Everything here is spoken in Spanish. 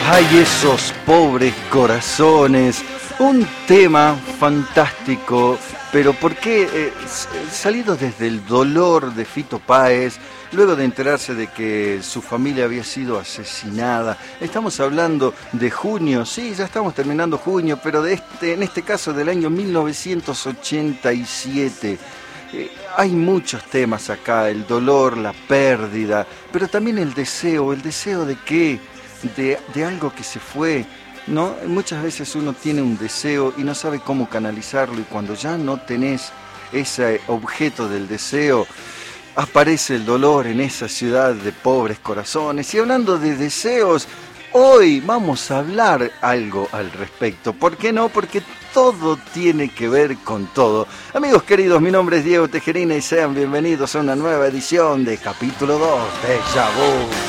Ay, esos pobres corazones. Un tema fantástico, pero ¿por qué? Salido desde el dolor de Fito Páez, luego de enterarse de que su familia había sido asesinada. Estamos hablando de junio, sí, ya estamos terminando junio, pero en este caso del año 1987. Hay muchos temas acá, el dolor, la pérdida, pero también el deseo ¿de qué? De algo que se fue, ¿no? Muchas veces uno tiene un deseo y no sabe cómo canalizarlo, y cuando ya no tenés ese objeto del deseo, aparece el dolor en esa ciudad de pobres corazones. Y hablando de deseos, hoy vamos a hablar algo al respecto. ¿Por qué no? Porque todo tiene que ver con todo. Amigos queridos, mi nombre es Diego Tejerina y sean bienvenidos a una nueva edición de Capítulo 2 de Déjà Vu.